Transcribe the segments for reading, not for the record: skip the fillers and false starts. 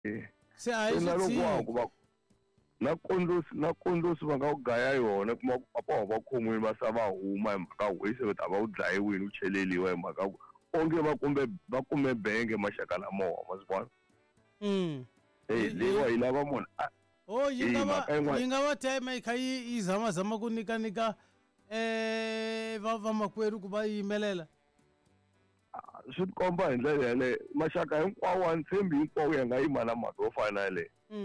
se a hi na loko swi wa ku va na kondlosi va nga ku gaya yona kuma ku papa va khomweni va sa va huma hi mhaka wese va ta va u dlayiwile u cheleliwa hi mhaka ku onge va kume benge maxaka lamowa ma swi vona leyiwa hi lava munhu yi nga va time yi kha yi zamazama ku nyika vamakwerhu ku va yimelela swi tikomba hi ndlela yaleyo maxaka hinkwawo a ni tshembi hinkwawo ya nga yima na mhaka yo fana na yaleyo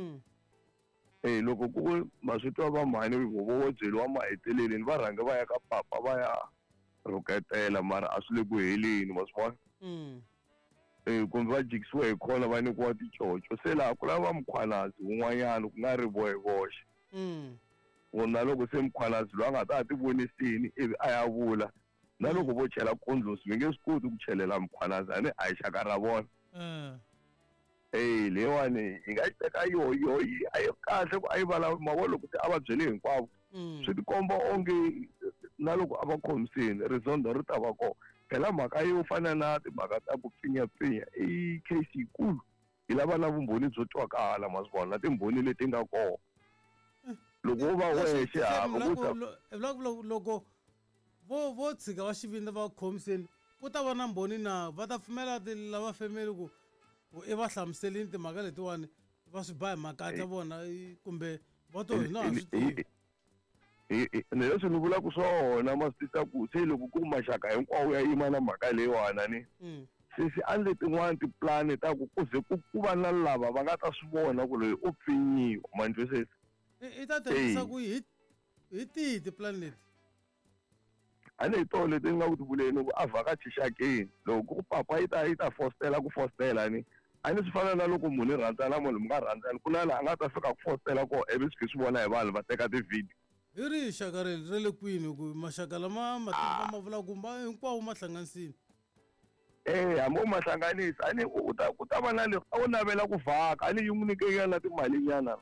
loko ku ma swi twa va mhani wo byeliwa maheteleleni va rhange va ya ka papa va ya rhuketela mara a swi le ku heleni ma swi vona kumbe va jikisiwa hi khona va nyikiwa ticoco se laha ku lava mukhwanazi wun'wanyana ku nga ri vohe voxe na loko se mukhwanazi loyi a nga ta ti vonisini ivi a ya vula na loko vo chela kondlosi mi nge swi koti ku chelela mukhwanazi a ni a hi xaka ra vona leyiwani hi nga yi teka yoyo a yi kahle ku a yi vulavula mavona loko se a va byele hinkwavo swi tikomba onge na loko a va khomisini rizondo ri ta va kona phela mhaka yo fana na timhaka ta ku pfinyapfinya i case yikulu hi lava na vumbhoni byo twakala ma swi vona na timbhoni leti nga kona loko wo va wexe loko vo tshika va xivindla va khomiseni ku ta va na mbhoni na va ta pfumela lava family ku i va hlamuselini timhaka letiwani va swi ba hi makatla vona kumbe va to hina a swi tivi ni leswi ni vulaka swona ma swi tisa ku se loko ku maxaka hinkwawo ya yima na mhaka leyiwana ni se andle tin'wani tipulani ta ku ze ku va na lava va nga ta swi vona ku loyi u pfinyiwa ma ni twisisa i ta tirhisa ku hi tihi tipulani leti a ni hi tona leti ni nga ku ti vuleni ku a vhakachi xakeni loko ku papa yi ta fostela ku fostela ni a ni swi fana na loko munhu i rhandzana munhu mi nga rhandzani ku na laha a nga ta fika ku fostela kona ivi swi swi vona hi vanhu va teka tivhidiyo hi ri xaka ra le kwini ku maxaka lama ma vulaka hinkwawo ma hlanganisini hambi u ma hlanganisa a ni ku ta va na leswi a wu navela ku vhaka a ni yi n'wi nyikanyana timalinyana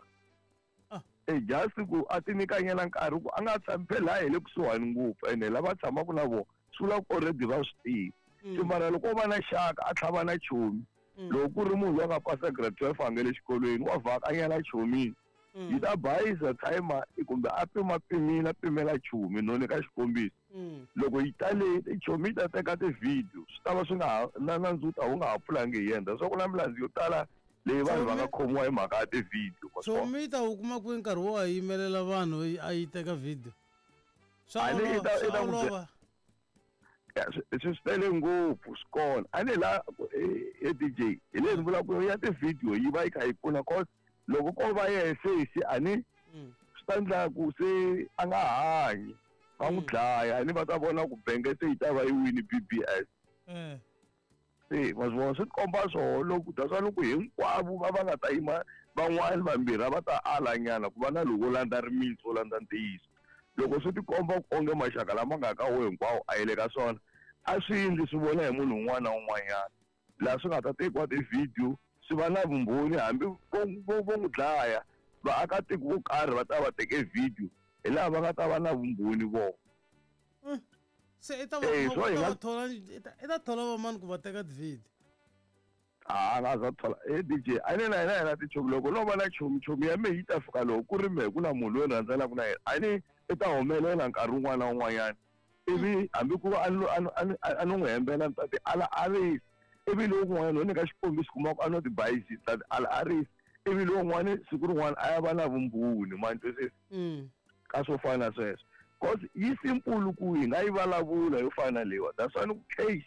just ku a ti nyikanyana nkarhi ku a nga tshami phela hi le kusuhani ngopfu ene lava tshamaka na vona swi vula ku already va swi tivi mara loko o va na xaka a tlhava na chomi loko ku ri munhu loyi a nga pasa grade 12 a nga le xikolweni wa vhakanyana chomini yi ta bayisa timer kumbe a pimela chomi no le ka xikombiso loko yi tale chomi yi ta teka tivhidiyo swi ta va swi nga na nandzuta wu nga ha pfulangi hi yendla swa ku na milandzu yo tala leyi vanhu va nga khomiwa hi mhaka ya tivhidiyo chomi yi ta wu kuma kwihi nkarhi wo a yimelela vanhu a yi teka video swa olova swi tele ngopfu swi kona a ni la DJ hi le ni vulaka ku ya tivhidiyo yi va yi kha yi pfuna cause loko ko va yesesi a ni swi ta endla ku se a nga hanyi va n'wi dlaya a ni va ta vona ku benge se yi ta va yi wini BBS se ma swi vona swi komba swoho loko daswa loko hinkwavo va nga ta yima van'wani vambirhi va ta alanyana ku va na loko landza rimitsu wo landza ntiyiso loko swi tikomba ku onge maxaka lama nga ka wo hinkwawo a yi le ka swona a swi endli swi vona hi munhu un'wana na un'wanyana laha swi nga ta tekiwa tivhidiyo swi va na vumbhoni hambi vo n'wi dlaya vaakatiko vo karhi va ta va teke video hi laha va nga ta va na vumbhoni vona se i ta thola va mani ku va teka tivhidiyo a nga za thola DJ a ni na yena tichomi loko no va na chomi ya mehe yi ta fika loko ku ri mehe ku na munhu loyi rhandzanaka na yena a ni i ta humelela nkarhi wun'wana na wun'wanyana ivi hambi ku va a no n'wi hembela ni ta ti ala arisi ivi lowun'wana no nyika xikombiso kuma ku a no ti bayisi ta ti ala arisi ivi lowun'wana siku rin'wana a ya va na vumbhoni ma twisisi ka swo fana na sweswo cause yi simple ku hi nga yi vulavula yo fana na leyiwa that's why ni ku case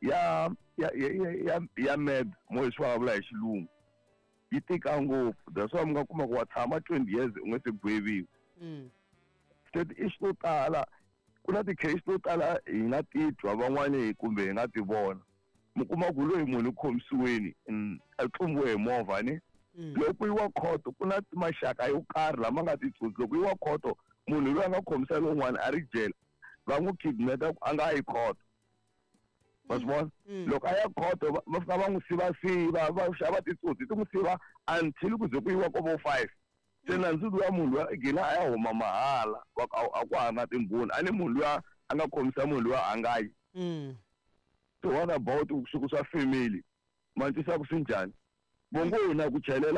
ya med mo hi swi vulavula hi xilungu yi tika ngopfu that's why mi nga kuma ku wa tshama 20 years u nga se gweviwi se i to tala ku na ti-case to tala hi nga titwa van'wani kumbe hi nga ti vona mi kuma ku loyi munhu khomisiweni a tlumbiwe hi movha ni loko yi wa khoto ku na maxaka yo karhi lama nga titsotsi loko yi wa khoto munhu loyi a nga khomisa lowun'wana a ri jele va n'wi kidneta a nga yi khoto ma swi vona loko a ya khoto va fika va n'wi sivasiva va xava titsotsi ti n'wi siva until ku ze ku yiwa ko vo 5 se nandzu luya munhu luya gina a ya huma mahala a ku ha na timbhoni a ni munhu luya a nga khomisa munhu luya a nga yi so what about swilo swa family ma ntisa ku swi njhani Bongona ku chayelela